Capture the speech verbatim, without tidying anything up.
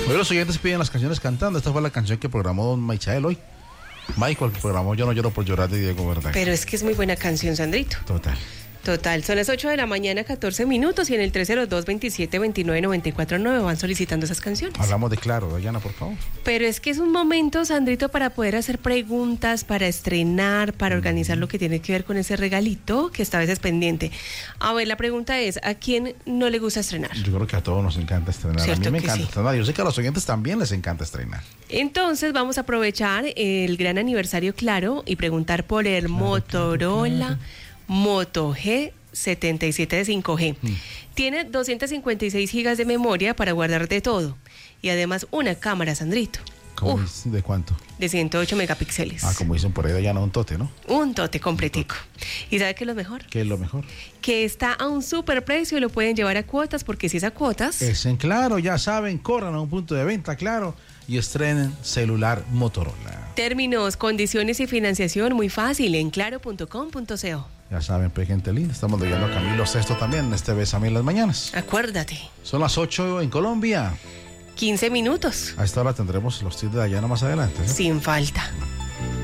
Hoy los oyentes piden las canciones cantando. Esta fue la canción que programó don Michael hoy. Michael, que programó Yo no lloro por llorar de Diego Verdaguer. Pero es que es muy buena canción, Sandrito. Total. Total, son las ocho de la mañana, catorce minutos, y en el tres cero dos, veintisiete, veintinueve, noventa y cuatro nueve van solicitando esas canciones. Hablamos de Claro, Dayana, por favor. Pero es que es un momento, Sandrito, para poder hacer preguntas, para estrenar, para organizar lo que tiene que ver con ese regalito que está a veces pendiente. A ver, la pregunta es, ¿a quién no le gusta estrenar? Yo creo que a todos nos encanta estrenar. A mí me encanta sí. estrenar. Yo sé que a los oyentes también les encanta estrenar. Entonces vamos a aprovechar el gran aniversario Claro y preguntar por el claro, Motorola claro, claro. Moto G setenta y siete de cinco G. Mm. Tiene doscientos cincuenta y seis gigas de memoria para guardar de todo. Y además una cámara, Sandrito. ¿Cómo Uf, ¿De cuánto? De ciento ocho megapíxeles. Ah, como dicen por ahí, Dayana, un tote, ¿no? Un tote completico. Un tote. ¿Y sabe qué es lo mejor? ¿Qué es lo mejor? Que está a un super precio y lo pueden llevar a cuotas, porque si es a cuotas... Es en Claro, ya saben, corran a un punto de venta, Claro, y estrenen celular Motorola. Términos, condiciones y financiación muy fácil en claro punto com punto co. Ya saben, pues, gente linda, estamos leyendo a Camilo Sesto también en este Bésame en las mañanas. Acuérdate. Son las ocho en Colombia. quince minutos. A esta hora tendremos los tips de Dayana más adelante, ¿sí? Sin falta.